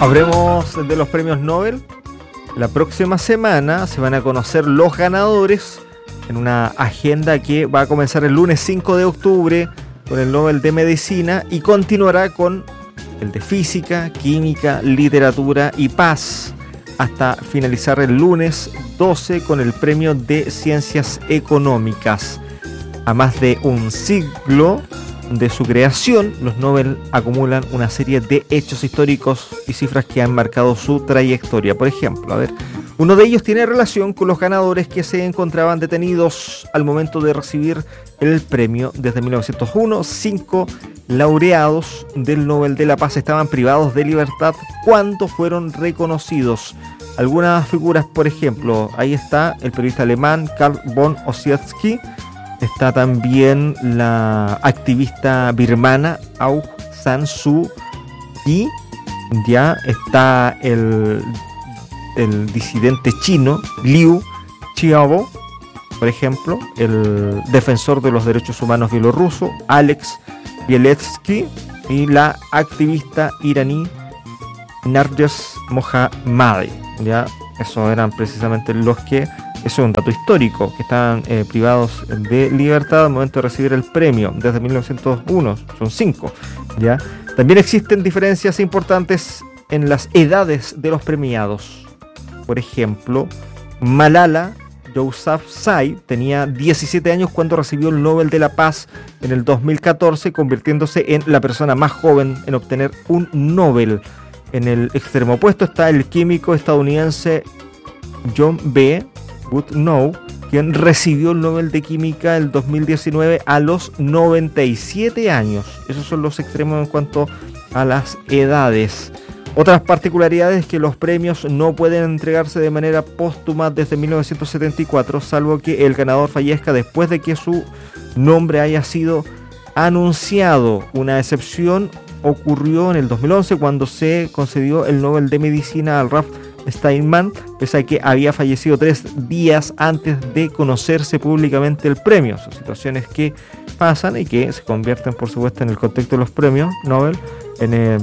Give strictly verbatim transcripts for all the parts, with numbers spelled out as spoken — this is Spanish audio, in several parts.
Hablemos de los premios Nobel. La próxima semana se van a conocer los ganadores en una agenda que va a comenzar el lunes cinco de octubre con el Nobel de Medicina y continuará con el de Física, Química, Literatura y Paz hasta finalizar el lunes doce con el premio de Ciencias Económicas. A más de un siglo de su creación, los Nobel acumulan una serie de hechos históricos y cifras que han marcado su trayectoria. Por ejemplo, a ver, uno de ellos tiene relación con los ganadores que se encontraban detenidos al momento de recibir el premio. Desde mil novecientos uno, cinco laureados del Nobel de la Paz estaban privados de libertad cuando fueron reconocidos. Algunas figuras, por ejemplo, ahí está el periodista alemán Karl von Ossietzky. Está también la activista birmana Aung San Suu Kyi. Ya está el, el disidente chino Liu Xiaobo, por ejemplo, el defensor de los derechos humanos bielorruso Alex Bieletsky y la activista iraní Narges Mohammadi. Ya, esos eran precisamente los que... Eso es un dato histórico, que están eh, privados de libertad al momento de recibir el premio desde mil novecientos uno, son cinco, ¿ya? También existen diferencias importantes en las edades de los premiados. Por ejemplo, Malala Yousafzai tenía diecisiete años cuando recibió el Nobel de la Paz en el dos mil catorce, convirtiéndose en la persona más joven en obtener un Nobel. En el extremo opuesto está el químico estadounidense John B. Goodenough, quien recibió el Nobel de Química el dos mil diecinueve a los noventa y siete años. Esos son los extremos en cuanto a las edades. Otras particularidades es que los premios no pueden entregarse de manera póstuma desde mil novecientos setenta y cuatro, salvo que el ganador fallezca después de que su nombre haya sido anunciado. Una excepción ocurrió en el dos mil once cuando se concedió el Nobel de Medicina al Ralph Steinman, pese a que había fallecido tres días antes de conocerse públicamente el premio. Son situaciones que pasan y que se convierten, por supuesto, en el contexto de los premios Nobel en, eh,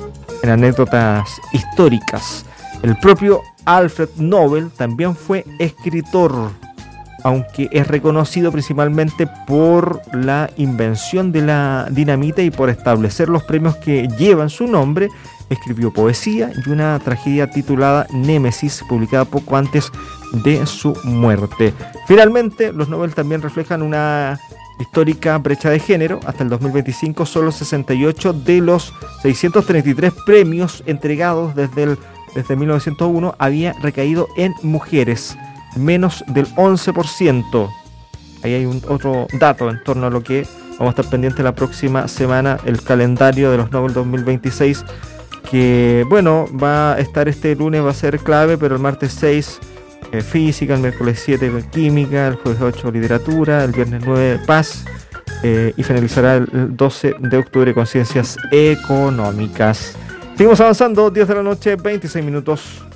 en anécdotas históricas. El propio Alfred Nobel también fue escritor, aunque es reconocido principalmente por la invención de la dinamita y por establecer los premios que llevan su nombre. Escribió poesía y una tragedia titulada Némesis, publicada poco antes de su muerte. Finalmente, los Nobel también reflejan una histórica brecha de género. Hasta el dos mil veinticinco, solo sesenta y ocho de los seiscientos treinta y tres premios entregados desde, el, desde mil novecientos uno había recaído en mujeres, menos del once por ciento. Ahí hay un otro dato en torno a lo que vamos a estar pendientes la próxima semana, el calendario de los Nobel dos mil veintiséis, que bueno, va a estar este lunes, va a ser clave, pero el martes seis eh, Física, el miércoles siete Química, el jueves ocho Literatura, el viernes nueve Paz eh, y finalizará el doce de octubre con Ciencias Económicas. Seguimos avanzando, diez de la noche, veintiséis minutos.